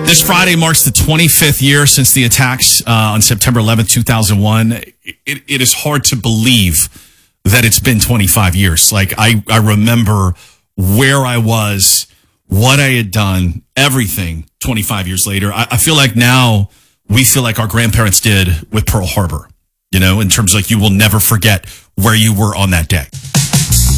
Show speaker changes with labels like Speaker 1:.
Speaker 1: This Friday marks the 25th year since the attacks on September 11th, 2001. It is hard to believe that it's been 25 years. Like, I remember where I was, what I had done, everything 25 years later. I feel like now we feel like our grandparents did with Pearl Harbor, you know, in terms of like you will never forget where you were on that day.